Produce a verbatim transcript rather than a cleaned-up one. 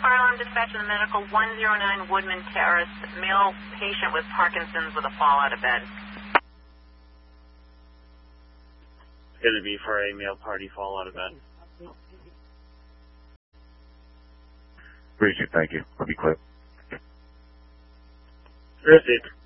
fire alarm dispatch in the medical, one oh nine Woodman Terrace, male patient with Parkinson's with a fall out of bed. It's going to be for a male party fall out of bed. Appreciate it. Thank you. I'll be quick. Received.